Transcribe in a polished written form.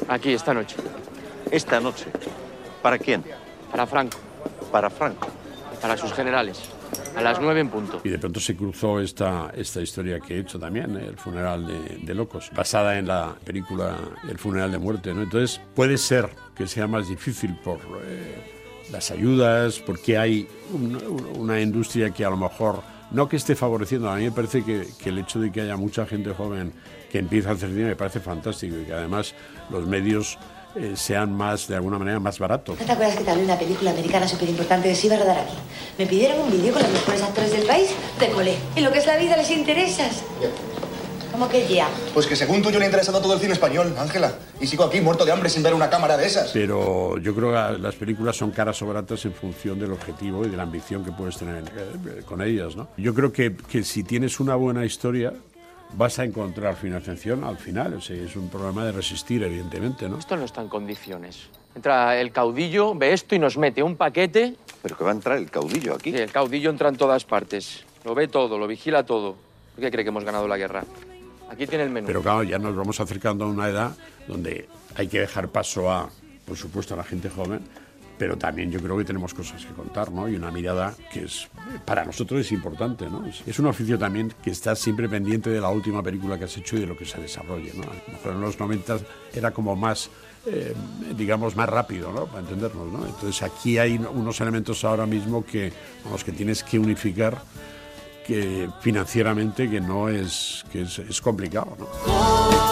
Aquí, esta noche. ¿Esta noche? ¿Para quién? Para Franco. Para Franco. Para sus generales. A las 9 en punto. Y de pronto se cruzó esta historia que he hecho también, El funeral de locos, basada en la película El funeral de muerte, ¿no? Entonces puede ser que sea más difícil por las ayudas, porque hay una industria que a lo mejor no que esté favoreciendo. A mí me parece que el hecho de que haya mucha gente joven que empieza a hacer cine me parece fantástico, y que además los medios sean más, de alguna manera, más baratos. ¿No te acuerdas que te hablé de una película americana súper importante que se iba a rodar aquí? Me pidieron un vídeo con los mejores actores del país, te colé. ¿Y lo que es la vida les interesas? ¿Cómo que ya? Pues que según tú yo le he interesado todo el cine español, Ángela. Y sigo aquí muerto de hambre sin ver una cámara de esas. Pero yo creo que las películas son caras o baratas en función del objetivo y de la ambición que puedes tener con ellas, ¿no? Yo creo que si tienes una buena historia, vas a encontrar financiación al final. O sea, es un problema de resistir, evidentemente, ¿no? Esto no está en condiciones. Entra el caudillo, ve esto y nos mete un paquete. ¿Pero que va a entrar el caudillo aquí? Sí, el caudillo entra en todas partes. Lo ve todo, lo vigila todo. ¿Por qué cree que hemos ganado la guerra? Aquí tiene el menú. Pero claro, ya nos vamos acercando a una edad donde hay que dejar paso a, por supuesto, a la gente joven, pero también yo creo que tenemos cosas que contar, ¿no? Y una mirada que es, para nosotros es importante, ¿no? Es un oficio también que está siempre pendiente de la última película que has hecho y de lo que se desarrolle, ¿no? A lo mejor en los 90 era como más, digamos, más rápido, ¿no? Para entendernos, ¿no? Entonces aquí hay unos elementos ahora mismo que tienes que unificar, que financieramente que no es, que es complicado, ¿no?